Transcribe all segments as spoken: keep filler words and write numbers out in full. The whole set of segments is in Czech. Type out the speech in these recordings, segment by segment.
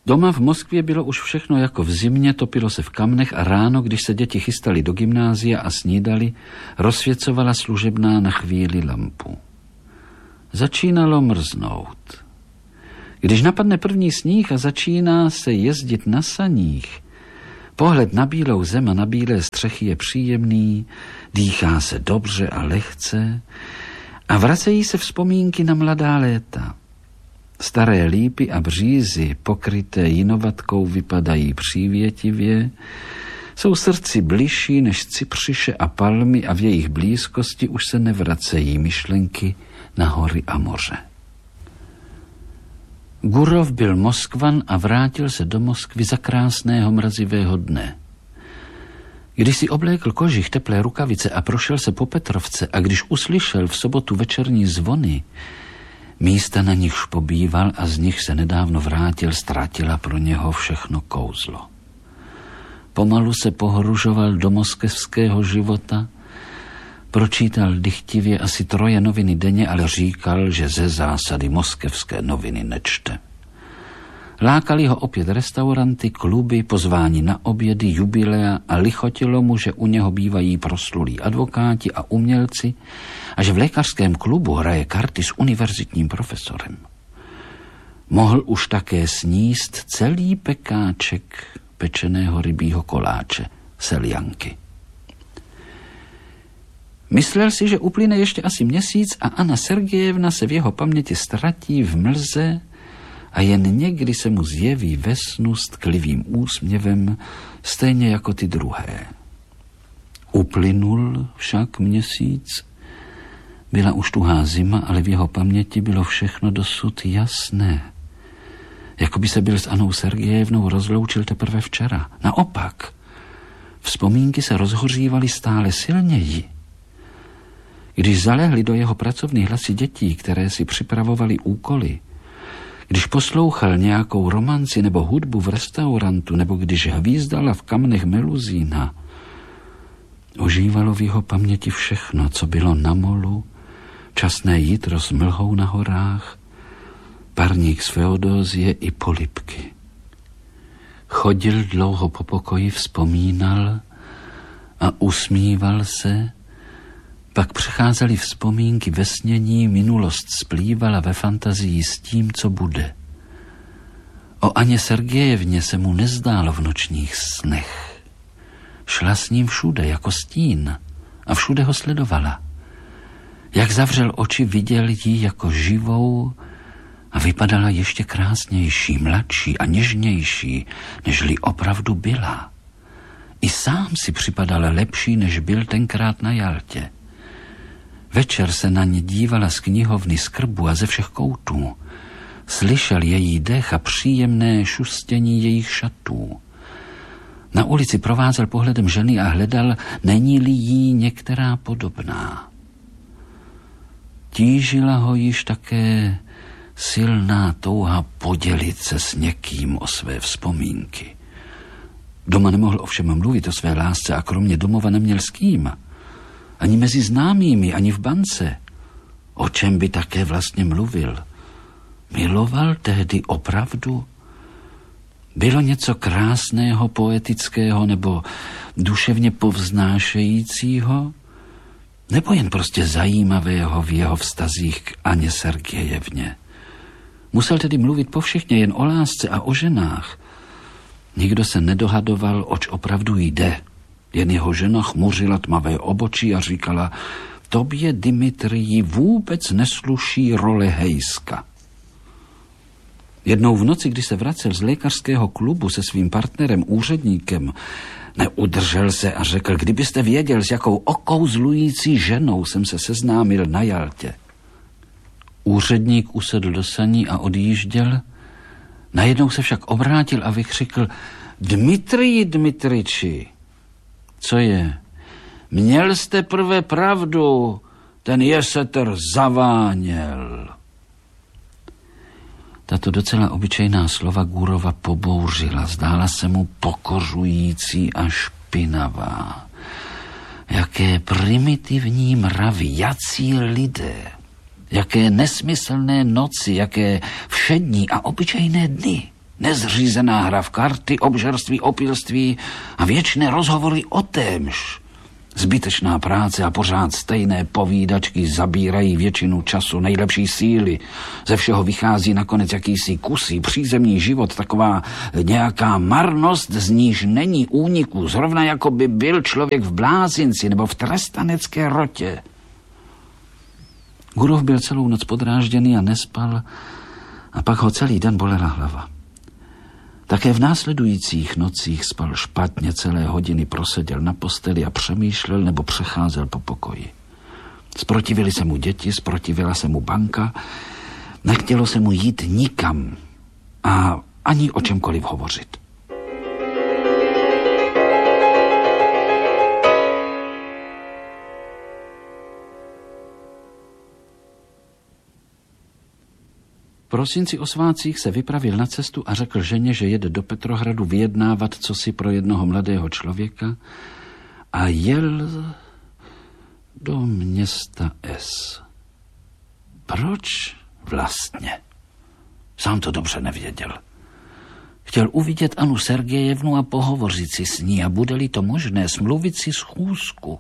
Doma v Moskvě bylo už všechno jako v zimě, topilo se v kamnech a ráno, když se děti chystali do gymnázia a snídali, rozsvěcovala služebná na chvíli lampu. Začínalo mrznout. Když napadne první sníh a začíná se jezdit na saních, pohled na bílou zem a na bílé střechy je příjemný, dýchá se dobře a lehce a vracejí se vzpomínky na mladá léta. Staré lípy a břízy, pokryté jinovatkou, vypadají přívětivě, jsou srdci bližší než cipřiše a palmy a v jejich blízkosti už se nevracejí myšlenky na hory a moře. Gurov byl Moskvan a vrátil se do Moskvy za krásného mrazivého dne. Když si oblékl kožich, teplé rukavice a prošel se po Petrovce a když uslyšel v sobotu večerní zvony, místa, na nichž pobýval a z nich se nedávno vrátil, ztratila pro něho všechno kouzlo. Pomalu se pohružoval do moskevského života, pročítal dychtivě asi troje noviny denně, ale říkal, že ze zásady moskevské noviny nečte. Lákali ho opět restauranty, kluby, pozvání na obědy, jubilea a lichotilo mu, že u něho bývají proslulí advokáti a umělci a že v lékařském klubu hraje karty s univerzitním profesorem. Mohl už také sníst celý pekáček pečeného rybího koláče, seljanky. Myslel si, že uplyne ještě asi měsíc a Anna Sergejevna se v jeho paměti ztratí v mlze a jen někdy se mu zjeví ve snu s tklivým úsměvem, stejně jako ty druhé. Uplynul však měsíc, byla už tuhá zima, ale v jeho paměti bylo všechno dosud jasné. Jako by se byl s Annou Sergejevnou rozloučil teprve včera. Naopak, vzpomínky se rozhořívaly stále silněji. Když zalehli do jeho pracovní hlasy dětí, které si připravovali úkoly, když poslouchal nějakou romanci nebo hudbu v restaurantu, nebo když hvízdala v kamnech meluzína, ožívalo v jeho paměti všechno, co bylo na molu, časné jitro s mlhou na horách, parník z Feodózie i polibky. Chodil dlouho po pokoji, vzpomínal a usmíval se. Pak přicházely vzpomínky ve snění, minulost splývala ve fantazii s tím, co bude. O Aně Sergejevně se mu nezdálo v nočních snech. Šla s ním všude jako stín a všude ho sledovala. Jak zavřel oči, viděl ji jako živou a vypadala ještě krásnější, mladší a něžnější, nežli opravdu byla. I sám si připadal lepší, než byl tenkrát na Jaltě. Večer se na ní dívala z knihovny, z krbu a ze všech koutů. Slyšel její dech a příjemné šustění jejich šatů. Na ulici provázel pohledem ženy a hledal, není-li jí některá podobná. Tížila ho již také silná touha podělit se s někým o své vzpomínky. Doma nemohl ovšem mluvit o své lásce a kromě domova neměl s kým. Ani mezi známými, ani v bance. O čem by také vlastně mluvil? Miloval tehdy opravdu? Bylo něco krásného, poetického nebo duševně povznášejícího? Nebo jen prostě zajímavého v jeho vztazích k Aně Sergejevně? Musel tedy mluvit povšechně jen o lásce a o ženách. Nikdo se nedohadoval, oč opravdu jde. Jen jeho žena chmuřila tmavé obočí a říkala, tobě, Dimitriji, vůbec nesluší role hejska. Jednou v noci, kdy se vracel z lékařského klubu se svým partnerem, úředníkem, neudržel se a řekl, kdybyste věděl, s jakou okouzlující ženou jsem se seznámil na Jaltě. Úředník usedl do saní a odjížděl. Najednou se však obrátil a vykřikl, Dmitriji Dmitriči, co je? Měl jste prve pravdu, ten jeseter zaváněl. Tato docela obyčejná slova Gurova pobouřila, zdála se mu pokořující a špinavá. Jaké primitivní mravy, jací lidé, jaké nesmyslné noci, jaké všední a obyčejné dny. Nezřízená hra v karty, obžerství, opilství a věčné rozhovory o témž. Zbytečná práce a pořád stejné povídačky zabírají většinu času, nejlepší síly. Ze všeho vychází nakonec jakýsi kusý přízemní život, taková nějaká marnost, z níž není úniku, zrovna jako by byl člověk v blázinci nebo v trestanecké rotě. Gurov byl celou noc podrážděný a nespal a pak ho celý den bolela hlava. Také v následujících nocích spal špatně, celé hodiny proseděl na posteli a přemýšlel nebo přecházel po pokoji. Zprotivili se mu děti, zprotivila se mu banka, nechtělo se mu jít nikam a ani o čemkoliv hovořit. V prosinci o svátcích se vypravil na cestu a řekl ženě, že jede do Petrohradu vyjednávat cosi pro jednoho mladého člověka a jel do města S. Proč vlastně? Sám to dobře nevěděl. Chtěl uvidět Annu Sergejevnu a pohovořit si s ní a bude-li to možné, smluvit si schůzku.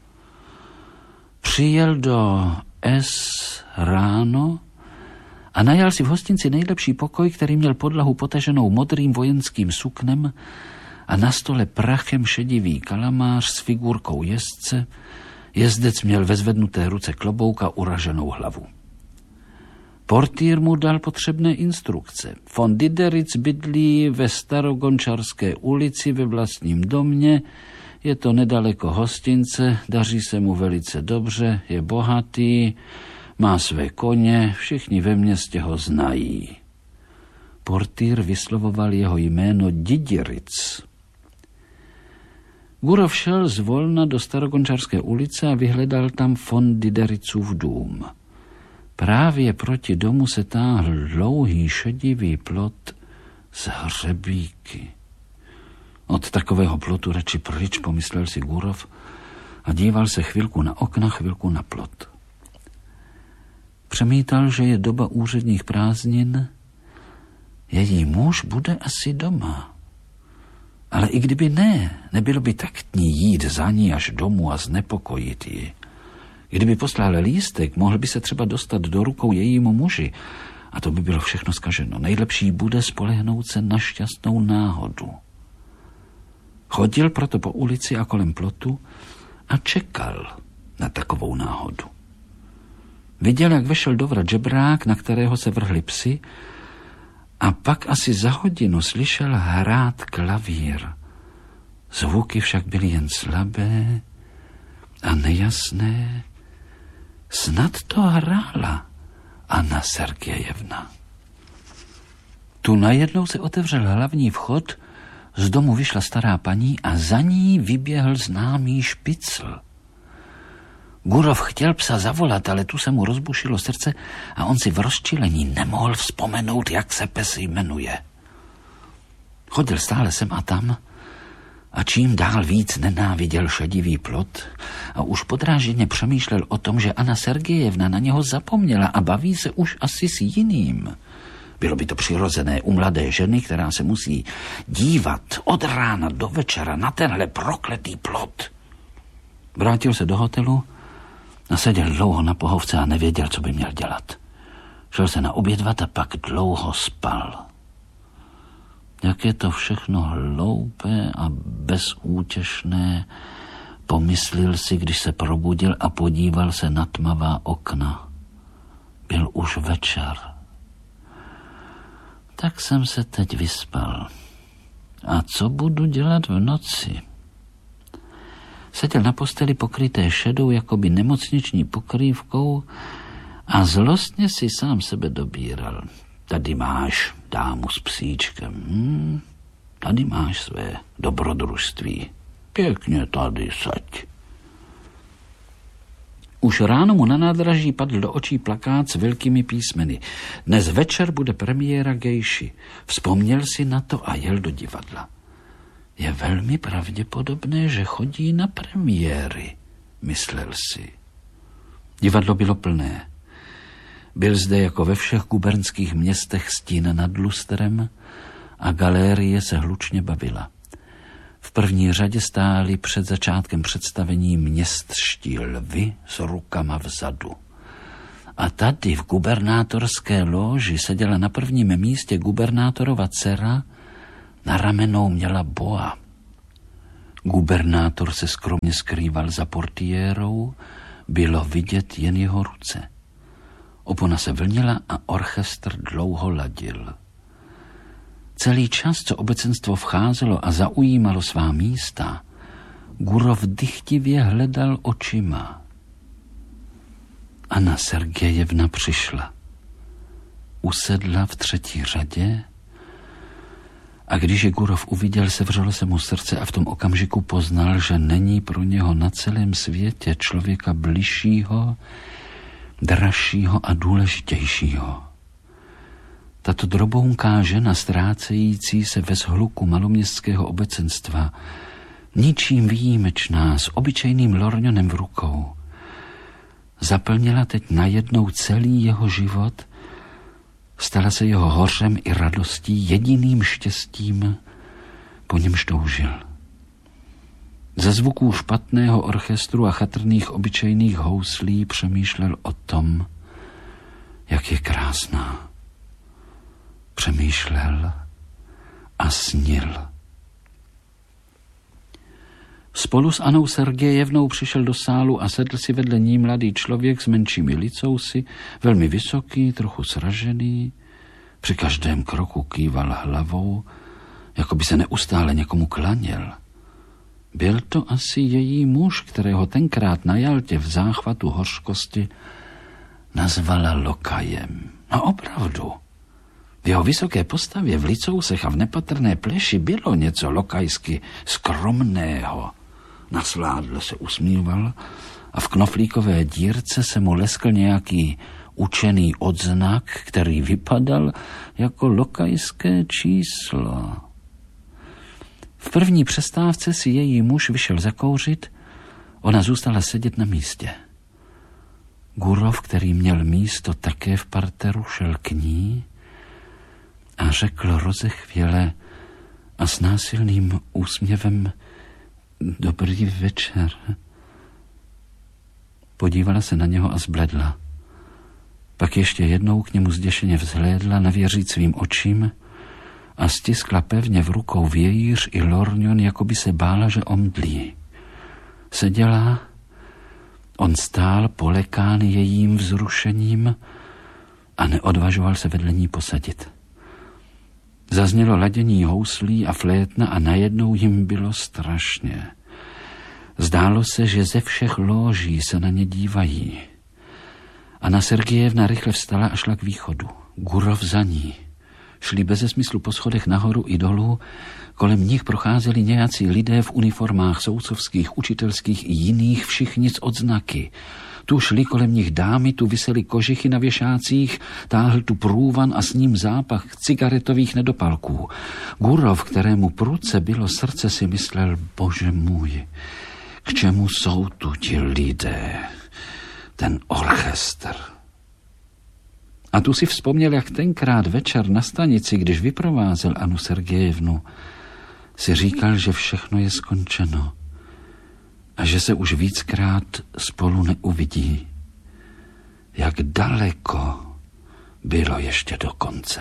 Přijel do S ráno a najal si v hostinci nejlepší pokoj, který měl podlahu potaženou modrým vojenským suknem a na stole prachem šedivý kalamář s figurkou jezdce. Jezdec měl ve zvednuté ruce klobouk a uraženou hlavu. Portýr mu dal potřebné instrukce. Von Dideritz bydlí ve Starogončarské ulici ve vlastním domě, je to nedaleko hostince, daří se mu velice dobře, je bohatý, má své koně, všichni ve městě ho znají. Portýr vyslovoval jeho jméno Dideritz. Gurov šel zvolna do Starogončarské ulice a vyhledal tam von Dideritzův dům. Právě proti domu se táhl dlouhý šedivý plot z hřebíky. Od takového plotu radši pryč, pomyslel si Gurov a díval se chvilku na okna, chvilku na plot. Přemítal, že je doba úředních prázdnin, její muž bude asi doma. Ale i kdyby ne, nebylo by taktní jít za ní až domů a znepokojit ji. Kdyby poslal lístek, mohl by se třeba dostat do rukou jejímu muži a to by bylo všechno zkaženo. Nejlepší bude spolehnout se na šťastnou náhodu. Chodil proto po ulici a kolem plotu a čekal na takovou náhodu. Viděl, jak vešel do vrat žebrák, na kterého se vrhli psi, a pak asi za hodinu slyšel hrát klavír. Zvuky však byly jen slabé a nejasné. Snad to hrála Anna Sergejevna. Tu najednou se otevřel hlavní vchod, z domu vyšla stará paní a za ní vyběhl známý špicl. Gurov chtěl psa zavolat, ale tu se mu rozbušilo srdce a on si v rozčilení nemohl vzpomenout, jak se pes jmenuje. Chodil stále sem a tam a čím dál víc nenáviděl šedivý plot a už podráženě přemýšlel o tom, že Anna Sergejevna na něho zapomněla a baví se už asi s jiným. Bylo by to přirozené u mladé ženy, která se musí dívat od rána do večera na tenhle prokletý plot. Vrátil se do hotelu a seděl dlouho na pohovce a nevěděl, co by měl dělat. Šel se naobědvat a pak dlouho spal. Jak je to všechno hloupé a bezútěšné, pomyslel si, když se probudil a podíval se na tmavá okna. Byl už večer. Tak jsem se teď vyspal. A co budu dělat v noci? Seděl na posteli pokryté šedou jakoby nemocniční pokrývkou a zlostně si sám sebe dobíral. Tady máš dámu s psíčkem. Hmm, tady máš své dobrodružství. Pěkně tady saď. Už ráno mu na nádraží padl do očí plakát s velkými písmeny. Dnes večer bude premiéra Gejši. Vzpomněl si na to a jel do divadla. Je velmi pravděpodobné, že chodí na premiéry, myslel si. Divadlo bylo plné. Byl zde jako ve všech gubernských městech stín nad lustrem, a galérie se hlučně bavila. V první řadě stáli před začátkem představení městští lvi s rukama vzadu. A tady v gubernátorské lóži seděla na prvním místě gubernátorova dcera, na ramenou měla boa. Gubernátor se skromně skrýval za portiérou, bylo vidět jen jeho ruce. Opona se vlnila a orchestr dlouho ladil. Celý čas, co obecenstvo vcházelo a zaujímalo svá místa, Gurov dychtivě hledal očima. Anna Sergejevna přišla. Usedla v třetí řadě a když je Gurov uviděl, sevřelo se mu srdce a v tom okamžiku poznal, že není pro něho na celém světě člověka bližšího, dražšího a důležitějšího. Tato drobounká žena, ztrácející se ve shluku maloměstského obecenstva, ničím výjimečná, s obyčejným lorňonem v rukou, zaplnila teď najednou celý jeho život, stala se jeho hořem i radostí, jediným štěstím, po němž toužil. Ze zvuků špatného orchestru a chatrných obyčejných houslí přemýšlel o tom, jak je krásná. Přemýšlel a snil. Spolu s Annou Sergejevnou přišel do sálu a sedl si vedle ní mladý člověk s menšími licousy, velmi vysoký, trochu sražený. Při každém kroku kýval hlavou, jako by se neustále někomu klaněl. Byl to asi její muž, kterého tenkrát na Jaltě v záchvatu hořkosti nazvala lokajem. No opravdu. V jeho vysoké postavě, v licousech a v nepatrné pleši bylo něco lokajsky skromného. Nasládle se usmíval a v knoflíkové dírce se mu leskl nějaký učený odznak, který vypadal jako lokajské číslo. V první přestávce si její muž vyšel zakouřit, ona zůstala sedět na místě. Gurov, který měl místo také v parteru, šel k ní a řekl rozechvěle a s násilným úsměvem: Dobrý večer. Podívala se na něho a zbledla. Pak ještě jednou k němu zděšeně vzhlédla, nevěřit svým očím, a stiskla pevně v rukou vějíř i lorňon, jako by se bála, že omdlí. Seděla, on stál polekán jejím vzrušením a neodvažoval se vedle ní posadit. Zaznělo ladění houslí a flétna a najednou jim bylo strašně. Zdálo se, že ze všech lóží se na ně dívají. Anna Sergejevna rychle vstala a šla k východu. Gurov za ní. Šli beze smyslu po schodech nahoru i dolů, kolem nich procházeli nějací lidé v uniformách soudcovských, učitelských i jiných, všichni s odznaky. Tu šli kolem nich dámy, tu visely kožichy na věšácích, táhl tu průvan a s ním zápach cigaretových nedopalků. Gurov, kterému prudce bylo srdce, si myslel: Bože můj, k čemu jsou tu ti lidé, ten orchestr. A tu si vzpomněl, jak tenkrát večer na stanici, když vyprovázel Annu Sergejevnu, si říkal, že všechno je skončeno a že se už víckrát spolu neuvidí. Jak daleko bylo ještě do konce.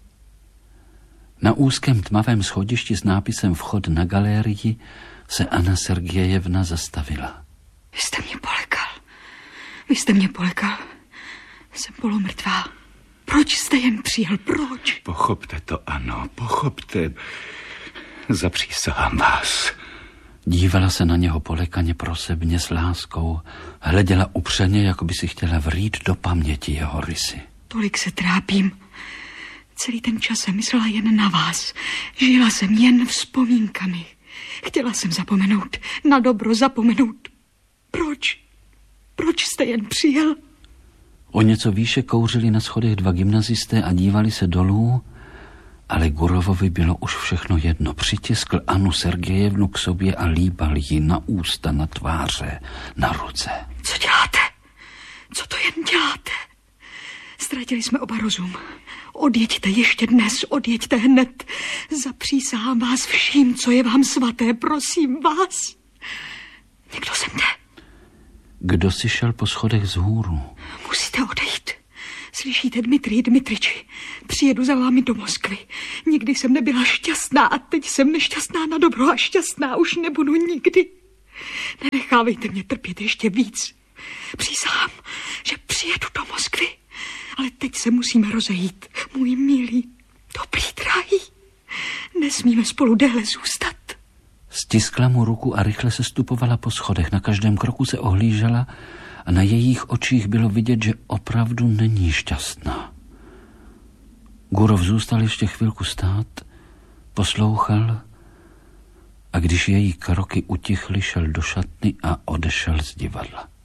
Na úzkém tmavém schodišti s nápisem Vchod na galérii se Anna Sergejevna zastavila. Vy jste mě polekal. Vy jste mě polekal. Jsem polomrtvá. Proč jste jen přijel? Proč? Pochopte to, ano, pochopte. Zapřísahám vás. Dívala se na něho polekaně prosebně s láskou. Hleděla upřeně, jako by si chtěla vrít do paměti jeho rysy. Tolik se trápím. Celý ten čas jsem myslela jen na vás. Žila jsem jen vzpomínkami. Chtěla jsem zapomenout. Na dobro zapomenout. Proč? Proč jste jen přijel? O něco výše kouřili na schodech dva gymnazisté a dívali se dolů, ale Gurovovi bylo už všechno jedno. Přitiskl Annu Sergejevnu k sobě a líbal ji na ústa, na tváře, na ruce. Co děláte? Co to jen děláte? Ztratili jsme oba rozum. Odjeďte ještě dnes, odjeďte hned. Zapřísahám vás vším, co je vám svaté, prosím vás. Někdo sem jde. Kdo si šel po schodech vzhůru? Musíte odejít. Slyšíte, Dmitrij Dmitriči, přijedu za vámi do Moskvy. Nikdy jsem nebyla šťastná a teď jsem nešťastná na dobro a šťastná už nebudu nikdy. Nenechávejte mě trpět ještě víc. Přísahám, že přijedu do Moskvy, ale teď se musíme rozejít, můj milý, dobrý, drahý. Nesmíme spolu déle zůstat. Stiskla mu ruku a rychle se stupovala po schodech. Na každém kroku se ohlížela a na jejich očích bylo vidět, že opravdu není šťastná. Gurov zůstal ještě chvilku stát, poslouchal a když její kroky utichly, šel do šatny a odešel z divadla.